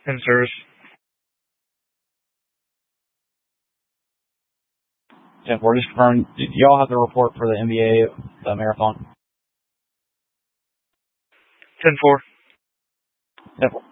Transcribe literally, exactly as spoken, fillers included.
In service. ten four, just confirm. Y'all have the report for the N B A uh, marathon? ten four. ten four.